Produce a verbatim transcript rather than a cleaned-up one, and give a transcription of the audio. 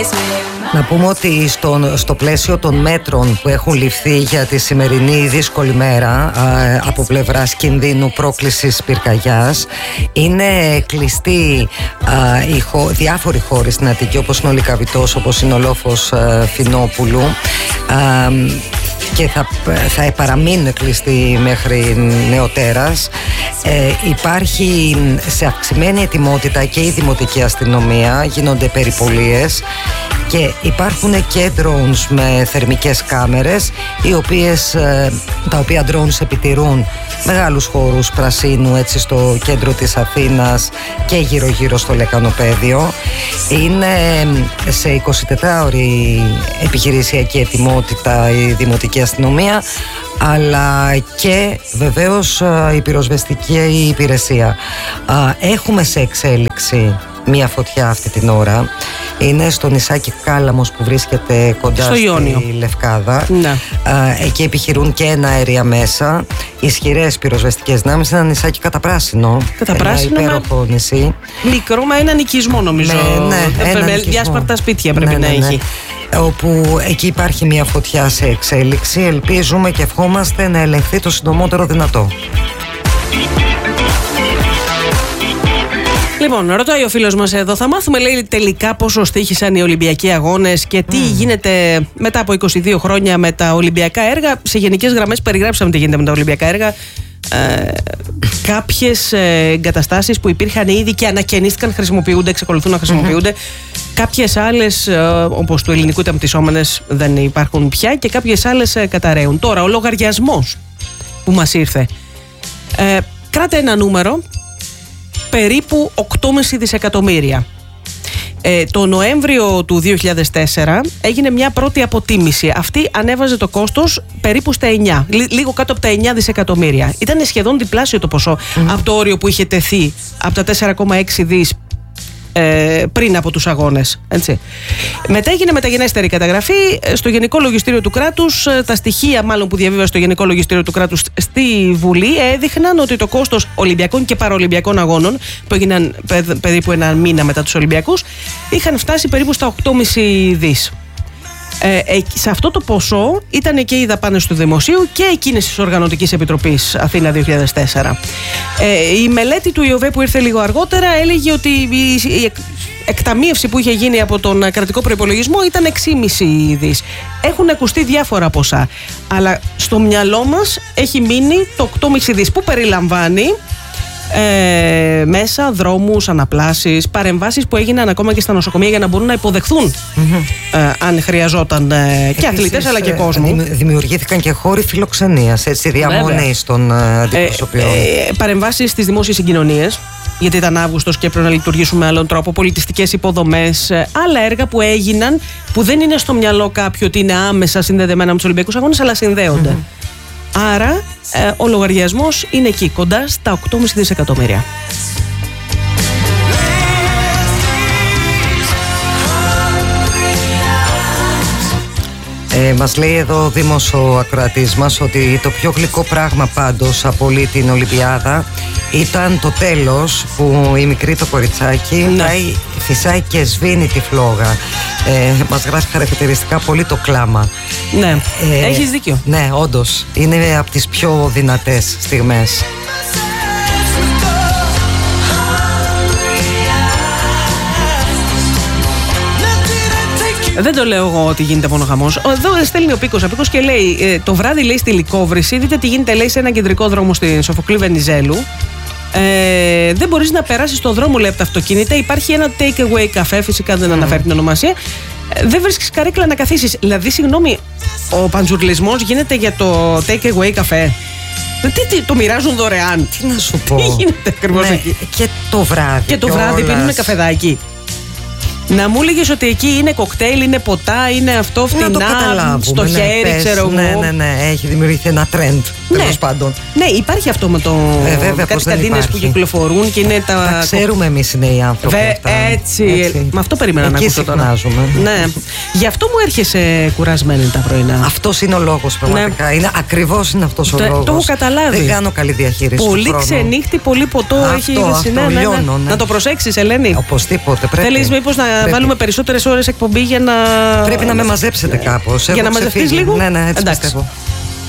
Να πούμε ότι στο, στο πλαίσιο των μέτρων που έχουν ληφθεί για τη σημερινή δύσκολη μέρα α, από πλευράς κινδύνου πρόκλησης πυρκαγιάς, είναι κλειστοί α, οι χω, διάφοροι χώροι στην Αττική, όπως είναι ο Λυκαβητός, όπως είναι ο Λόφος α, Φινόπουλου, α, και θα, θα παραμείνουν κλειστοί μέχρι νεοτέρας. Ε, υπάρχει σε αυξημένη ετοιμότητα και η δημοτική αστυνομία, γίνονται περιπολίες και υπάρχουν και drones με θερμικές κάμερες, οι οποίες, τα οποία drones επιτηρούν μεγάλους χώρους πρασίνου, έτσι, στο κέντρο της Αθήνας και γύρω γύρω στο λεκανοπέδιο. Είναι σε εικοσιτετράωρη επιχειρησιακή ετοιμότητα η δημοτική αστυνομία, αλλά και βεβαίως η πυροσβεστική υπηρεσία. Έχουμε σε εξέλιξη μία φωτιά αυτή την ώρα. Είναι στο νησάκι Κάλαμος που βρίσκεται κοντά στο στη Ιόνιο. Λευκάδα. Ναι. Εκεί επιχειρούν και ένα αέρια μέσα, ισχυρές πυροσβεστικές δυνάμεις. Ένα νησάκι καταπράσινο. Καταπράσινο. Ένα υπέροχο νησί. Μικρό, μα ένα νοικισμό νομίζω. Με, ναι, με διάσπαρτα σπίτια πρέπει, ναι, να, ναι, ναι, έχει. Όπου εκεί υπάρχει μια φωτιά σε εξέλιξη. Ελπίζουμε και ευχόμαστε να ελεγχθεί το συντομότερο δυνατό. Λοιπόν, ρωτάει ο φίλος μας εδώ, θα μάθουμε, λέει, τελικά πόσο στοίχησαν οι Ολυμπιακοί Αγώνες και τι mm. γίνεται μετά από είκοσι δύο χρόνια με τα Ολυμπιακά έργα. Σε γενικές γραμμές περιγράψαμε τι γίνεται με τα Ολυμπιακά έργα. Ε, κάποιες εγκαταστάσεις που υπήρχαν ήδη και ανακαινίστηκαν χρησιμοποιούνται, εξακολουθούν να χρησιμοποιούνται. Mm-hmm. Κάποιες άλλες, όπως του ελληνικού ταμπτισόμενες, δεν υπάρχουν πια και κάποιες άλλες καταραίουν. Τώρα, ο λογαριασμός που μας ήρθε. Ε, κράτε ένα νούμερο. Περίπου οκτώ κόμμα πέντε δισεκατομμύρια. Ε, το Νοέμβριο του δύο χιλιάδες τέσσερα έγινε μια πρώτη αποτίμηση. Αυτή ανέβαζε το κόστος περίπου στα εννιά, λίγο κάτω από τα εννιά δισεκατομμύρια. Ήταν σχεδόν διπλάσιο το ποσό mm. από το όριο που είχε τεθεί από τα τέσσερα κόμμα έξι δις ε, πριν από τους αγώνες. Έτσι. Μετά έγινε μεταγενέστερη καταγραφή στο Γενικό Λογιστήριο του Κράτους. Τα στοιχεία, μάλλον, που διαβίβασε στο Γενικό Λογιστήριο του Κράτους στη Βουλή έδειχναν ότι το κόστος Ολυμπιακών και Παραολυμπιακών Αγώνων, που έγιναν περίπου ένα μήνα μετά τους Ολυμπιακούς, είχαν φτάσει περίπου στα οκτώ κόμμα πέντε δις. Ε, ε, σε αυτό το ποσό ήταν και οι δαπάνες του Δημοσίου και εκείνες της Οργανωτικής Επιτροπής Αθήνα δύο χιλιάδες τέσσερα. Ε, η μελέτη του ΙΟΒΕ που ήρθε λίγο αργότερα έλεγε ότι η, η εκταμείευση που είχε γίνει από τον κρατικό προϋπολογισμό ήταν έξι κόμμα πέντε δις. Έχουν ακουστεί διάφορα ποσά, αλλά στο μυαλό μας έχει μείνει το οκτώ κόμμα πέντε δις, που περιλαμβάνει Ε, μέσα δρόμους, αναπλάσεις, παρεμβάσεις που έγιναν ακόμα και στα νοσοκομεία για να μπορούν να υποδεχθούν mm-hmm. ε, αν χρειαζόταν ε, και αθλητές αλλά και κόσμο. Δημιουργήθηκαν και χώροι φιλοξενίας, έτσι, διαμονής των αντιπροσωπιών. Ε, ε, παρεμβάσεις στις δημόσιες συγκοινωνίες, γιατί ήταν Αύγουστος και πρέπει να λειτουργήσουμε με άλλον τρόπο, πολιτιστικές υποδομές, ε, άλλα έργα που έγιναν που δεν είναι στο μυαλό κάποιου ότι είναι άμεσα συνδεδεμένα με τους Ολυμπιακούς Αγώνες, αλλά συνδέονται. Mm-hmm. Άρα ε, ο λογαριασμός είναι εκεί, κοντά στα οκτώ κόμμα πέντε δισεκατομμύρια. Ε, μας λέει εδώ ο Δήμος, ο ακροατής μας, ότι το πιο γλυκό πράγμα πάντως από όλη την Ολυμπιάδα ήταν το τέλος, που η μικρή το κοριτσάκι ναι. πάει, φυσάει και σβήνει τη φλόγα. Ε, μας γράφει χαρακτηριστικά πολύ το κλάμα. Ναι, ε, έχεις δίκιο. Ναι, όντως, είναι από τις πιο δυνατές στιγμές. Δεν το λέω εγώ ότι γίνεται μόνο χαμός. Εδώ στέλνει ο Πίκος, ο Πίκος και λέει ε, το βράδυ, λέει, στη Λυκόβρηση, δείτε τι γίνεται, λέει, σε ένα κεντρικό δρόμο στη Σοφοκλή Βενιζέλου. Ε, δεν μπορείς να περάσεις στον δρόμο, λέει, από τα αυτοκίνητα. Υπάρχει ένα take away καφέ, φυσικά δεν αναφέρει την ονομασία. Ε, δεν βρίσκεις καρέκλα να καθίσεις. Δηλαδή, συγγνώμη, ο παντζουρλισμός γίνεται για το take away καφέ. Τι, τι, το μοιράζουν δωρεάν. Τι να σου πω. Τι γίνεται ακριβώς ναι, εκεί. Και το βράδυ. Και το βράδυ πίνουν καφεδάκι. Να μου έλεγες ότι εκεί είναι κοκτέιλ, είναι ποτά, είναι αυτό φτηνά, στο ναι, χέρι, πες, ξέρω εγώ. Ναι, ναι, ναι, έχει δημιουργηθεί ένα trend, τέλος ναι. πάντων. Ναι, υπάρχει αυτό με το. Ε, βέβαια, κάτι καντίνες που κυκλοφορούν και είναι τα. Τα ξέρουμε εμείς οι νέοι άνθρωποι. Βε, έτσι. έτσι. Με αυτό περίμενα εκεί να ακούσω τώρα. Ναι. Γι' αυτό μου έρχεσαι κουρασμένη τα πρωινά. Αυτός είναι ο λόγος, πραγματικά. Ναι. Είναι, ακριβώς είναι αυτός ο το, λόγος. Το έχω καταλάβει. Δεν κάνω καλή διαχείριση. Πολύ ξενύχτη, πολύ ποτό αυτό, έχει αυτό, ναι, ναι, ναι. Να το προσέξεις, Ελένη. Οπωσδήποτε πρέπει. Θέλεις μήπως να πρέπει. βάλουμε περισσότερες ώρες εκπομπή για να. Πρέπει να με μαζέψετε κάπως. Για να μαζευτείς λίγο. Ναι, ναι, έτσι πιστεύω.